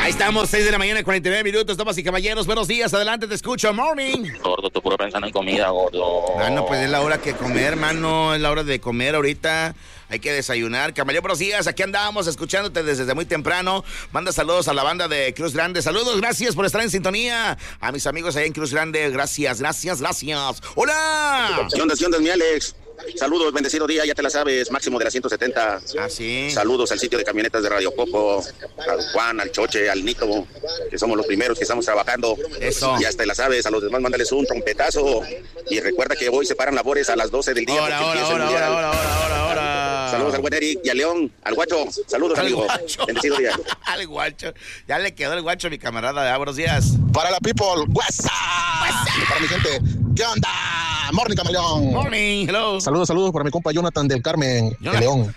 Ahí estamos, 6 de la mañana, 49 minutos, damas y caballeros. Buenos días, adelante, te escucho, morning. Gordo, tú puro pensando en comida, gordo. No, pues es la hora que comer, hermano. Es la hora de comer ahorita. Hay que desayunar. Camaleón, buenos días. Aquí andamos escuchándote desde muy temprano. Manda saludos a la banda de Cruz Grande. Saludos, gracias por estar en sintonía. A mis amigos allá en Cruz Grande, gracias. ¡Hola! ¿Qué onda, mi Alex? Saludos, bendecido día, ya te la sabes, máximo de la 170. Ah, sí. Saludos al sitio de camionetas de Radio Coco, al Juan, al Choche, al Nito, que somos los primeros que estamos trabajando. Eso. Ya te la sabes, a los demás mándales un trompetazo. Y recuerda que hoy se paran labores a las 12 del día. Ahora. Saludos al buen Eric y al León, al Guacho. Saludos, amigos. Bendecido día. Al Guacho. Ya le quedó el Guacho a mi camarada. Buenos días. Para la people, WhatsApp. Para mi gente, ¿qué onda? Morning, Camaleón. Morning, hello. Saludos para mi compa Jonathan del Carmen, de León.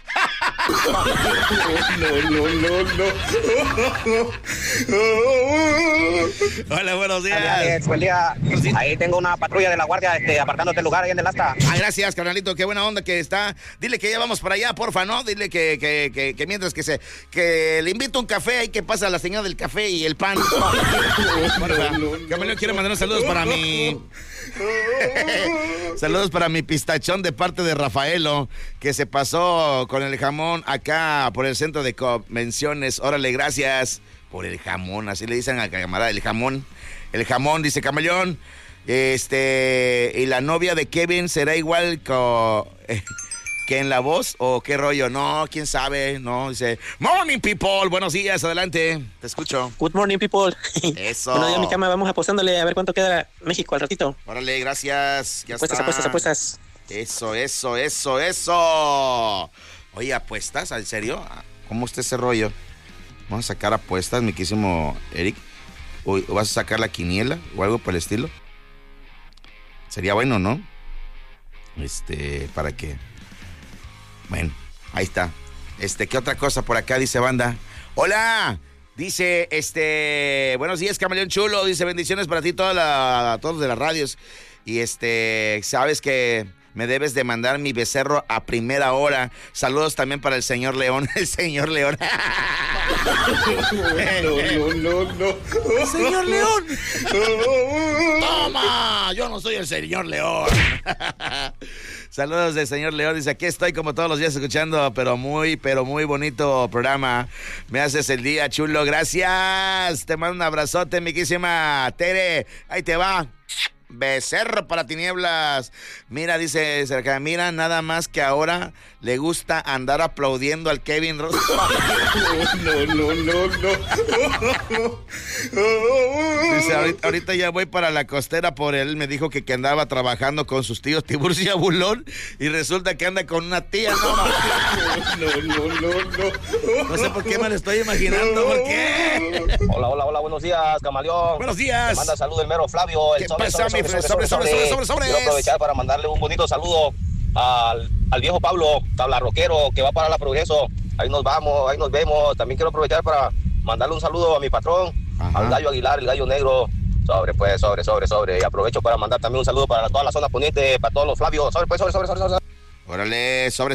Hola, buenos días. Alex, buen día. Ahí tengo una patrulla de la guardia apartándote el lugar ahí en el asta. Ah, gracias, carnalito, qué buena onda que está. Dile que ya vamos para allá, porfa, ¿no? Dile que mientras que le invito un café y que pasa la señora del café y el pan. Camaleón, quiero mandar saludos para mi... Saludos para mi pistachón de parte de Rafaelo, que se pasó con el jamón acá por el centro de convenciones. Órale, gracias por el jamón, así le dicen a la camarada, el jamón, dice Camaleón. Y la novia de Kevin será igual que en la voz, o qué rollo, no, quién sabe, no, dice, morning people, buenos días, adelante, te escucho. Good morning, people. Eso. Bueno, ya en mi cama vamos apostándole a ver cuánto queda México al ratito. Órale, gracias, ya Apuestas. Eso. Oye, ¿apuestas? ¿En serio? ¿Cómo está ese rollo? Vamos a sacar apuestas, mi querísimo Eric. ¿O vas a sacar la quiniela o algo por el estilo? Sería bueno, ¿no? ¿Para qué? Bueno, ahí está. ¿Qué otra cosa por acá dice banda? ¡Hola! Dice, buenos días, Camaleón Chulo. Dice, bendiciones para ti, todos de las radios. Y sabes que me debes de mandar mi becerro a primera hora. Saludos también para el señor León. El señor León. No. Señor León. Toma. Yo no soy el señor León. Saludos del señor León. Dice, aquí estoy como todos los días escuchando, pero muy bonito programa. Me haces el día, chulo. Gracias. Te mando un abrazote, miquísima Tere. Ahí te va. Becerro para tinieblas. Mira, dice cerca, mira, nada más que ahora le gusta andar aplaudiendo al Kevin Ross. No. Dice, ahorita ya voy para la costera por él. Me dijo que andaba trabajando con sus tíos Tiburcio y Abulón y resulta que anda con una tía. No sé por qué me lo estoy imaginando. ¿Por qué? Hola, buenos días, Camaleón. Buenos días. Me manda saludo el mero Flavio. ¿Qué pasa, mi sobre? Quiero aprovechar para mandarle un bonito saludo al viejo Pablo, tabla roquero, que va para la Progreso. Ahí nos vemos. También quiero aprovechar para mandarle un saludo a mi patrón, al Gallo Aguilar, el Gallo Negro. Sobre. Y aprovecho para mandar también un saludo para toda la zona poniente, para todos los Flavios. Sobre. Órale, sobre.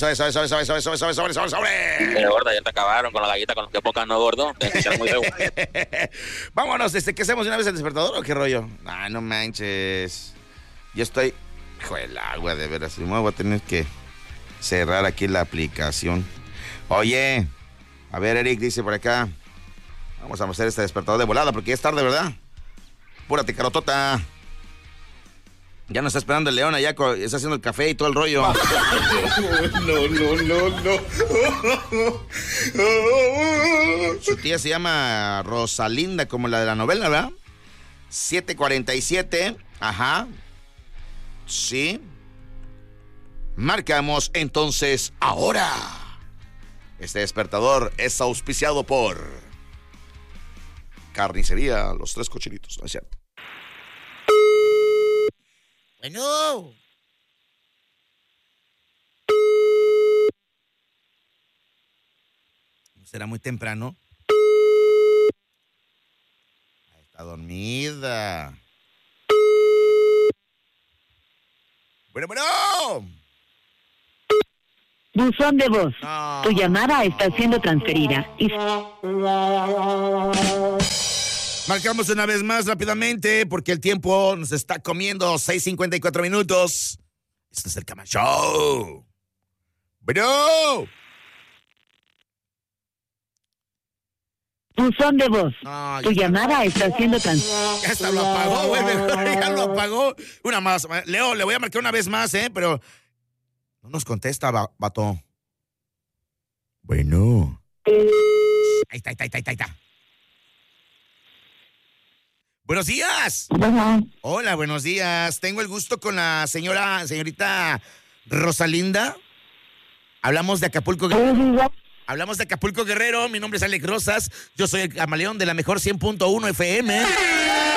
Gorda, ya te acabaron con la galleta, con los que pocas, no, gordo. Muy Vámonos, ¿qué hacemos una vez el despertador o qué rollo? Ay, no manches. Yo estoy... Hijo del agua, de veras. Me voy a tener que cerrar aquí la aplicación. Oye, a ver, Eric dice por acá. Vamos a hacer este despertador de volada porque ya es tarde, ¿verdad? Púrate, carotota. Ya nos está esperando el León allá, está haciendo el café y todo el rollo. No. Su tía se llama Rosalinda, como la de la novela, ¿verdad? 7:47, ajá. Sí. Marcamos entonces ahora. Este despertador es auspiciado por Carnicería Los Tres Cochinitos, ¿no es cierto? Bueno. ¿Será muy temprano? Está dormida. Bueno. Buzón de voz. No. Tu llamada está siendo transferida. Marcamos una vez más rápidamente porque el tiempo nos está comiendo. 6:54 minutos. Este es el Cama Show. ¡Bro! Buzón de voz. No, Tu llamada está siendo transmitida. Ya hasta lo apagó, güey. Ya lo apagó. Una más. Leo, le voy a marcar una vez más, pero no nos contesta, vato. Bueno. Ahí está. Buenos días. Hola, buenos días. Tengo el gusto con la señorita Rosalinda. Hablamos de Acapulco Guerrero. Mi nombre es Alex Rosas. Yo soy el camaleón de la mejor 100.1 FM.